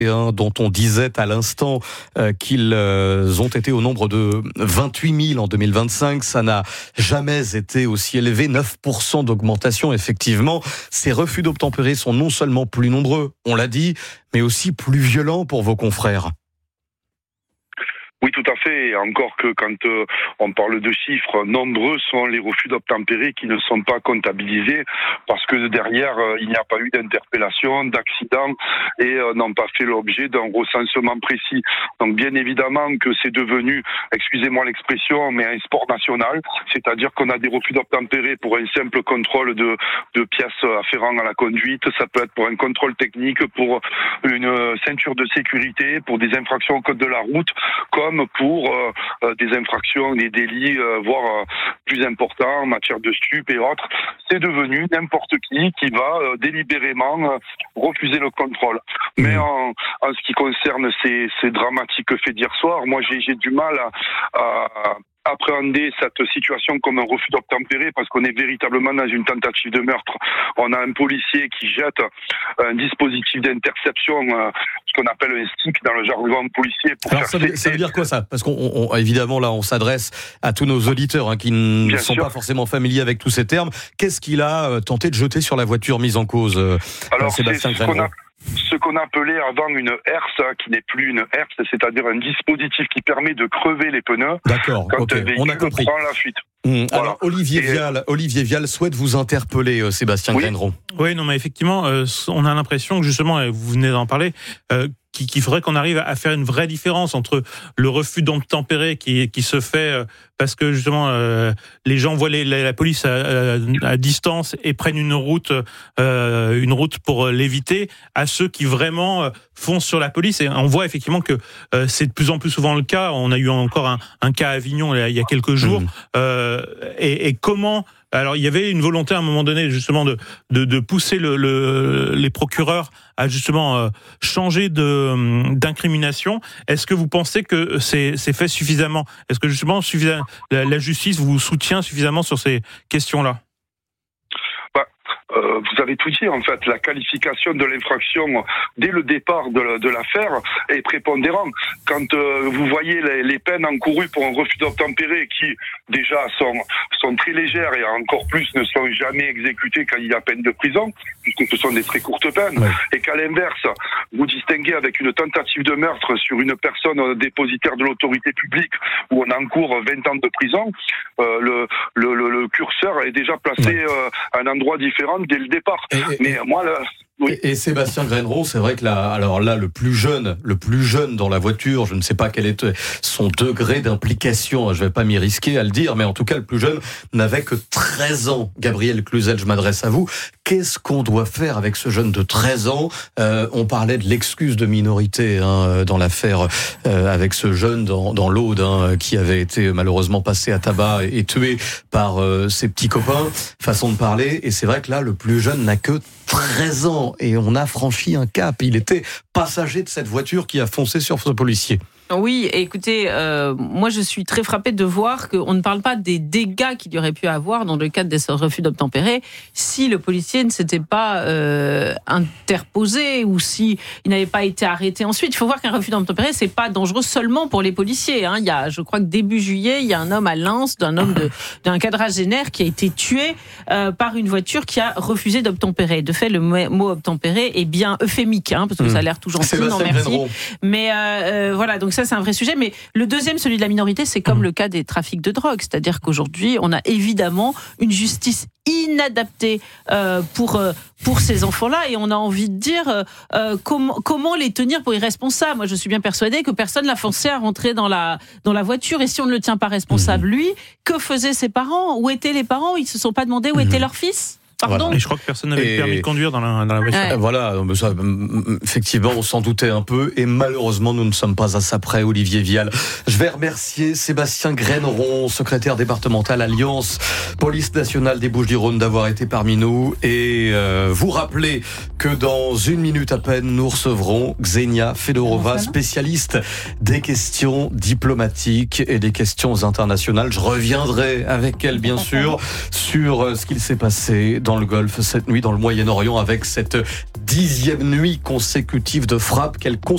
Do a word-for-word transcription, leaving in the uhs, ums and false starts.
dont on disait à l'instant euh, qu'ils euh, ont été au nombre de vingt-huit mille en deux mille vingt-cinq. Ça n'a jamais été aussi élevé, neuf pour cent d'augmentation, effectivement. Ces refus d'obtempérer sont non seulement plus nombreux, on l'a dit, mais aussi plus violents pour vos confrères. Oui, tout à fait. Et encore que quand euh, on parle de chiffres, nombreux sont les refus d'obtempérer qui ne sont pas comptabilisés parce que derrière, euh, il n'y a pas eu d'interpellation, d'accident et euh, n'ont pas fait l'objet d'un recensement précis. Donc bien évidemment que c'est devenu, excusez-moi l'expression, mais un sport national. C'est-à-dire qu'on a des refus d'obtempérer pour un simple contrôle de, de pièces afférentes à la conduite. Ça peut être pour un contrôle technique, pour une ceinture de sécurité, pour des infractions au code de la route, comme pour euh, euh, des infractions, des délits, euh, voire euh, plus importants en matière de stupes et autres. C'est devenu n'importe qui qui va euh, délibérément euh, refuser le contrôle. Mmh. Mais en, en ce qui concerne ces, ces dramatiques faits d'hier soir, moi j'ai, j'ai du mal à, à appréhender cette situation comme un refus d'obtempérer parce qu'on est véritablement dans une tentative de meurtre. On a un policier qui jette un dispositif d'interception, euh, ce qu'on appelle un stick dans le jargon policier. Pour Alors faire ça, veut, ça veut dire quoi ça ? Parce qu'on on, évidemment là on s'adresse à tous nos auditeurs hein, qui ne Bien sont sûr. pas forcément familiers avec tous ces termes. Qu'est-ce qu'il a euh, tenté de jeter sur la voiture mise en cause, euh, Alors, Sébastien c'est ce qu'on a... Ce qu'on appelait avant une herse, qui n'est plus une herse, c'est-à-dire un dispositif qui permet de crever les pneus. D'accord, quand okay. un véhicule On a compris. prend la fuite. Mmh. Voilà. Alors Olivier Et... Vial, Olivier Vial souhaite vous interpeller, euh, Sébastien oui. Graineron. Oui, non, mais effectivement, euh, on a l'impression que justement, et vous venez d'en parler, euh, qu'il, qu'il faudrait qu'on arrive à faire une vraie différence entre le refus d'obtempérer qui, qui se fait euh, parce que justement euh, les gens voient les, la, la police à, à, à distance et prennent une route, euh, une route pour l'éviter, à ceux qui vraiment euh, foncent sur la police. Et on voit effectivement que euh, c'est de plus en plus souvent le cas. On a eu encore un, un cas à Avignon il y a quelques jours. Mmh. Euh, et, et comment Alors, il y avait une volonté à un moment donné, justement, de de, de pousser le, le, les procureurs à justement euh, changer de d'incrimination. Est-ce que vous pensez que c'est c'est fait suffisamment ? Est-ce que justement suffisant, la, la justice vous soutient suffisamment sur ces questions-là ? Euh, vous avez tout dit, en fait. La qualification de l'infraction dès le départ de, de l'affaire est prépondérante. Quand euh, vous voyez les, les peines encourues pour un refus d'obtempérer qui, déjà, sont, sont très légères et encore plus ne sont jamais exécutées quand il y a peine de prison, puisque ce sont des très courtes peines, ouais. Et qu'à l'inverse, vous distinguez avec une tentative de meurtre sur une personne dépositaire de l'autorité publique où on encourt vingt ans de prison, euh, le, le, le, le curseur est déjà placé ouais. euh, à un endroit différent dès le départ. Et, et, Mais moi, là... Oui. Et, et Sébastien Graineron, c'est vrai que là, alors là, le plus jeune, le plus jeune dans la voiture, je ne sais pas quel est son degré d'implication, je vais pas m'y risquer à le dire, mais en tout cas, le plus jeune n'avait que treize ans. Gabriel Cluzel, je m'adresse à vous. Qu'est-ce qu'on doit faire avec ce jeune de treize ans ? euh, On parlait de l'excuse de minorité hein, dans l'affaire euh, avec ce jeune dans, dans l'Aude hein, qui avait été malheureusement passé à tabac et, et tué par euh, ses petits copains, façon de parler. Et c'est vrai que là, le plus jeune n'a que treize ans et on a franchi un cap. Il était passager de cette voiture qui a foncé sur ce policier. Oui, écoutez, euh, moi je suis très frappée de voir qu'on ne parle pas des dégâts qu'il y aurait pu avoir dans le cadre des refus d'obtempérer si le policier ne s'était pas euh, interposé ou si il n'avait pas été arrêté ensuite. Il faut voir qu'un refus d'obtempérer, c'est pas dangereux seulement pour les policiers. Hein. Il y a, je crois que début juillet, il y a un homme à Lens, d'un homme de, d'un quadragénaire qui a été tué euh, par une voiture qui a refusé d'obtempérer. De fait, le mot obtempérer est bien euphémique, hein, parce que mmh. ça a l'air tout gentil, non merci. Mais euh, euh, voilà, donc ça c'est un vrai sujet. Mais le deuxième, celui de la minorité, c'est comme mmh. le cas des trafics de drogue. C'est-à-dire qu'aujourd'hui, on a évidemment une justice inadaptée euh, pour euh, pour ces enfants-là, et on a envie de dire euh, comment comment les tenir pour irresponsables. Moi, je suis bien persuadée que personne l'a forcé à rentrer dans la dans la voiture, et si on ne le tient pas responsable, lui, que faisaient ses parents ? Où étaient les parents ? Ils se sont pas demandé où mmh. était leur fils ? Pardon. Voilà. Et je crois que personne n'avait et... le permis de conduire dans la, dans la voiture. Ouais. Voilà, ça, effectivement, on s'en doutait un peu, et malheureusement, nous ne sommes pas à ça près, Olivier Vial. Je vais remercier Sébastien Graineron, secrétaire départemental Alliance Police Nationale des Bouches-du-Rhône, d'avoir été parmi nous, et euh, vous rappeler que dans une minute à peine, nous recevrons Ksenia Fedorova, spécialiste des questions diplomatiques et des questions internationales. Je reviendrai avec elle, bien sûr, sur ce qu'il s'est passé dans le Golfe cette nuit, dans le Moyen-Orient, avec cette dixième nuit consécutive de frappe qu'elle